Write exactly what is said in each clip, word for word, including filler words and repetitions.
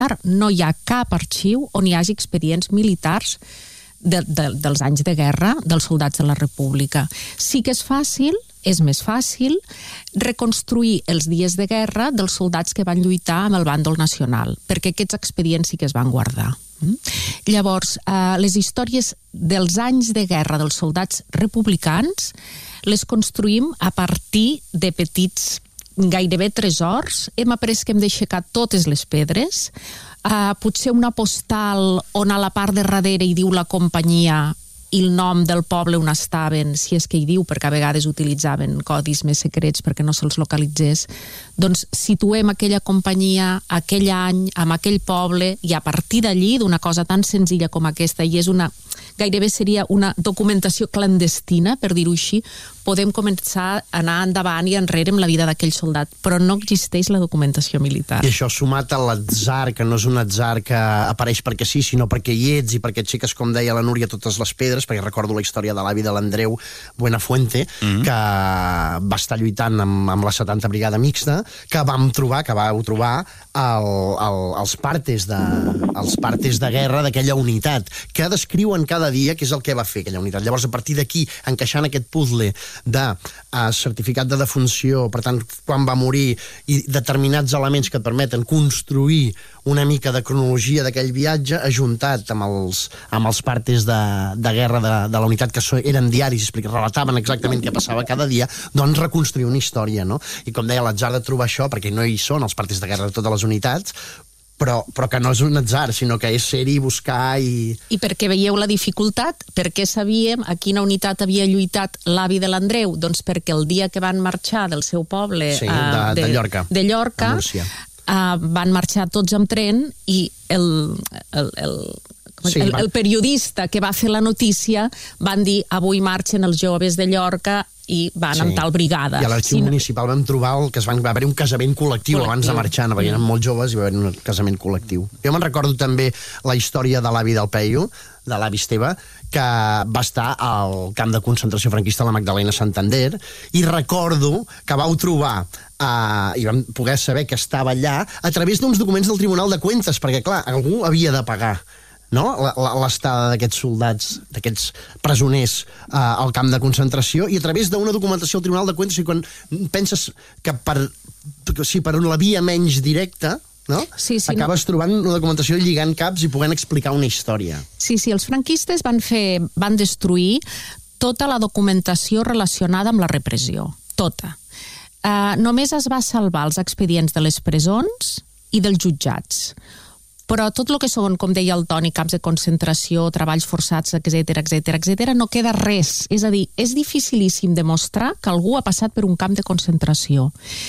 no hi ha cap arxiu on hi hagi expedients militars de, de, dels anys de guerra dels soldats de la República. Sí que és fàcil, és més fàcil, reconstruir els dies de guerra dels soldats que van lluitar amb el bàndol nacional, perquè aquests expedients sí que es van guardar. Llavors, eh, les històries dels anys de guerra dels soldats republicans les construïm a partir de petits, gairebé tresors. Hem après que hem d'aixecar totes les pedres, eh, potser una postal on a la part de darrere hi diu la companyia i el nom del poble on estaven, si és que hi diu, perquè a vegades utilitzaven codis més secrets perquè no se'ls localitzés, doncs situem aquella companyia, aquell any, amb aquell poble, i a partir d'allí, d'una cosa tan senzilla com aquesta, i és una, gairebé seria una documentació clandestina, per dir-ho així, podem començar a anar endavant i enrere amb la vida d'aquell soldat, però no existeix la documentació militar. I això sumat a l'atzar, que no és un atzar que apareix perquè sí, sinó perquè hi ets i perquè aixeques, com deia la Núria, totes les pedres, perquè recordo la història de l'avi de l'Andreu Buenafuente, mm-hmm. que va estar lluitant amb, amb la setanta Brigada Mixta, que vam trobar, que vau trobar el, el, els partes de, els partes de guerra d'aquella unitat, que descriuen cada dia què és el que va fer aquella unitat. Llavors, a partir d'aquí, encaixant aquest puzzle de uh, certificat de defunció, per tant, quan va morir, i determinats elements que et permeten construir una mica de cronologia d'aquell viatge, ajuntat amb els, amb els partes de, de guerra de, de la unitat, que so, eren diaris, relataven exactament què passava cada dia, doncs reconstruir una història, no? I com deia, l'atzar de trobar això, perquè no hi són els partes de guerra de totes les unitats, Però, però que no és un atzar, sinó que és ser-hi, buscar i... I perquè veieu la dificultat, perquè sabíem a quina unitat havia lluitat l'avi de l'Andreu? Doncs perquè el dia que van marxar del seu poble... Sí, de, uh, de, de Llorca. De Llorca, uh, van marxar tots amb tren i el... el, el Sí, el, el periodista que va fer la notícia van dir avui marxen els joves de Llorca i van sí. amb tal brigada. I a l'arxiu si no... municipal vam trobar el que es van, va haver un casament col·lectiu, col·lectiu. abans de marxar, no, perquè eren molt joves i va haver un casament col·lectiu. Jo me'n recordo també la història de l'avi del Peyu, de l'avi Esteve, que va estar al camp de concentració franquista a la Magdalena Santander, i recordo que vau trobar Uh, i vam poder saber que estava allà a través d'uns documents del Tribunal de Cuentas, perquè clar, algú havia de pagar, no?, l'estada d'aquests soldats, d'aquests presoners uh, al camp de concentració, i a través d'una documentació del Tribunal de Cuentas, i quan penses que per, si per la via menys directa, no? Sí, sí, acabes no. trobant una documentació lligant caps i podent explicar una història. Sí, sí, els franquistes van fer, van destruir tota la documentació relacionada amb la repressió, tota. Uh, només es va salvar els expedients de les presons i dels jutjats. Però tot el que són, com deia el Toni, camps de concentració, treballs forçats, etcètera, etcètera, etcètera, no queda res. És a dir, és dificilíssim demostrar que algú ha passat per un camp de concentració.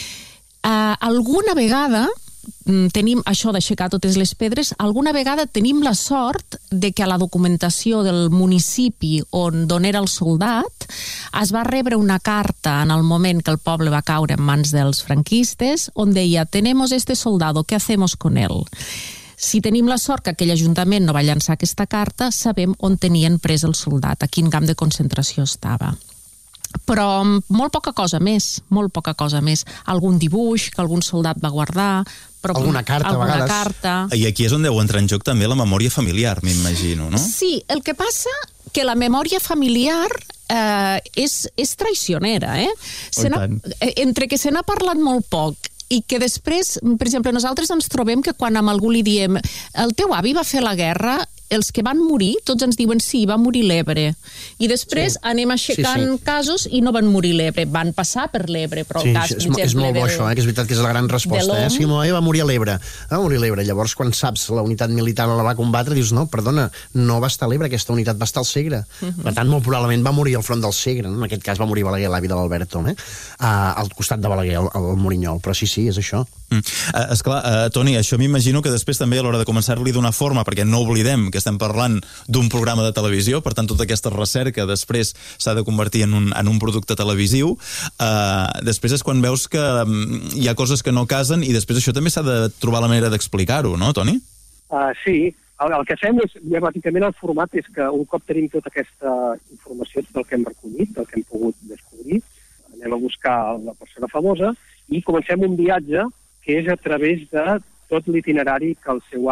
Uh, alguna vegada tenim això d'aixecar totes les pedres, alguna vegada tenim la sort de que a la documentació del municipi on, on era el soldat es va rebre una carta en el moment que el poble va caure en mans dels franquistes on deia, tenemos este soldado, ¿qué hacemos con él? Si tenim la sort que aquell ajuntament no va llançar aquesta carta, sabem on tenien pres el soldat, a quin camp de concentració estava. Però molt poca cosa més, molt poca cosa més. Algun dibuix que algun soldat va guardar, però alguna carta, alguna a vegades. Carta. I aquí és on deu entrar en joc també la memòria familiar, m'imagino, no? Sí, el que passa que la memòria familiar eh, és, és traicionera, eh? Se n'ha, entre que se n'ha parlat molt poc i que després, per exemple, nosaltres ens trobem que quan amb algú li diem el teu avi va fer la guerra, els que van morir, tots ens diuen sí, va morir l'Ebre. I després sí. anem aixecant sí, sí. casos i no van morir l'Ebre, van passar per l'Ebre, però sí, el cas, és, per exemple... És molt bo del, això, eh? Que és veritat que és la gran resposta. Eh? Sí, meu avi va morir a l'Ebre. Va morir a l'Ebre. Llavors, quan saps la unitat militar la va combatre, dius, no, perdona, no va estar a l'Ebre, aquesta unitat va estar al Segre. Uh -huh. Per tant, molt probablement va morir al front del Segre. No? En aquest cas va morir Balaguer, l'avi de l'Alberto, eh? uh, al costat de Balaguer, al, al Morinyol. Però sí, sí, és això. Mm. Uh, esclar, uh, Toni, això m'imagino que després també a l'hora de començar-li a donar forma, perquè no oblidem que estem parlant d'un programa de televisió, per tant tota aquesta recerca després s'ha de convertir en un, en un producte televisiu, uh, després és quan veus que um, hi ha coses que no casen i després això també s'ha de trobar la manera d'explicar-ho, no, Toni? Uh, sí, el, el que fem és, bàsicament el format és que un cop tenim tota aquesta informació, tot el que hem recollit, el que hem pogut descobrir, anem a buscar la persona famosa i comencem un viatge que és a través de tot l'itinerari que el seu